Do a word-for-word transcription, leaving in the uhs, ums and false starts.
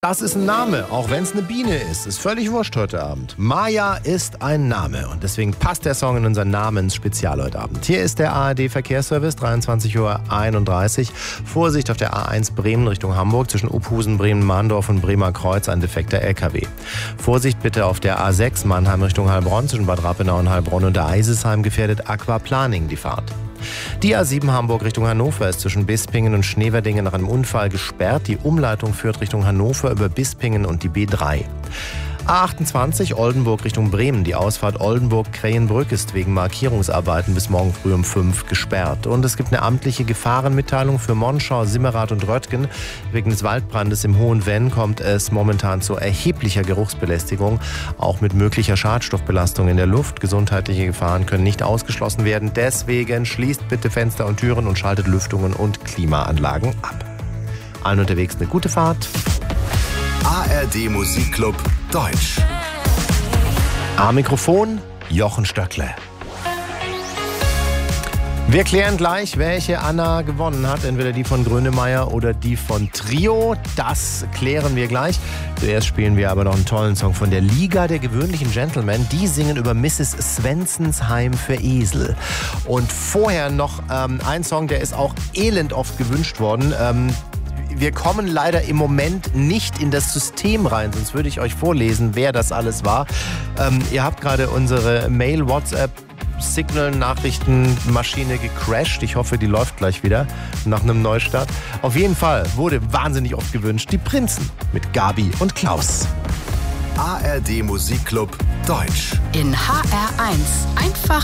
Das ist ein Name, auch wenn es eine Biene ist. Ist völlig wurscht heute Abend. Maja ist ein Name und deswegen passt der Song in unser Namensspezial heute Abend. Hier ist der A R D-Verkehrsservice, dreiundzwanzig Uhr einunddreißig. Vorsicht auf der A eins Bremen Richtung Hamburg zwischen Uphusen, Bremen-Mahndorf und Bremer Kreuz, ein defekter L K W. Vorsicht bitte auf der A sechs Mannheim Richtung Heilbronn zwischen Bad Rappenau und Heilbronn und der Eisesheim gefährdet Aquaplaning die Fahrt. Die A sieben Hamburg Richtung Hannover ist zwischen Bispingen und Schneverdingen nach einem Unfall gesperrt. Die Umleitung führt Richtung Hannover über Bispingen und die B drei. A achtundzwanzig Oldenburg Richtung Bremen. Die Ausfahrt Oldenburg-Krähenbrück ist wegen Markierungsarbeiten bis morgen früh um fünf gesperrt. Und es gibt eine amtliche Gefahrenmitteilung für Monschau, Simmerath und Röttgen. Wegen des Waldbrandes im Hohen Venn kommt es momentan zu erheblicher Geruchsbelästigung, auch mit möglicher Schadstoffbelastung in der Luft. Gesundheitliche Gefahren können nicht ausgeschlossen werden. Deswegen schließt bitte Fenster und Türen und schaltet Lüftungen und Klimaanlagen ab. Allen unterwegs eine gute Fahrt. A R D Musikclub Deutsch. Am Mikrofon Jochen Stöckle. Wir klären gleich, welche Anna gewonnen hat. Entweder die von Grönemeyer oder die von Trio. Das klären wir gleich. Zuerst spielen wir aber noch einen tollen Song von der Liga der gewöhnlichen Gentlemen. Die singen über Misses Svensens Heim für Esel. Und vorher noch ähm, ein Song, der ist auch elend oft gewünscht worden. Ähm, Wir kommen leider im Moment nicht in das System rein, sonst würde ich euch vorlesen, wer das alles war. Ähm, ihr habt gerade unsere Mail, WhatsApp, Signal-Nachrichtenmaschine gecrashed. Ich hoffe, die läuft gleich wieder nach einem Neustart. Auf jeden Fall wurde wahnsinnig oft gewünscht, die Prinzen mit Gabi und Klaus. A R D Musikclub Deutsch. In H R eins. Einfach